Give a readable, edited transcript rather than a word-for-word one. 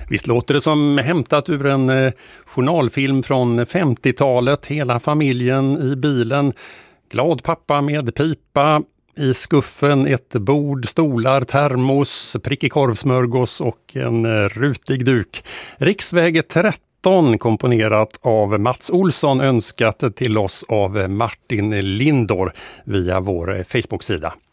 Visst låter det som hämtat ur en journalfilm från 50-talet. Hela familjen i bilen. Glad pappa med pipa. I skuffen ett bord, stolar, termos, prickig korvsmörgås och en rutig duk. Riksväg 13 komponerat av Mats Olsson, önskat till oss av Martin Lindor via vår Facebook-sida.